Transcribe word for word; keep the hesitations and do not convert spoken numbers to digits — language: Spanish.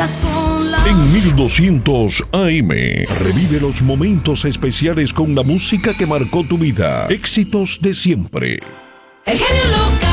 vidas con la... En mil doscientos A M, revive los momentos especiales con la música que marcó tu vida. Éxitos de siempre. El genio local.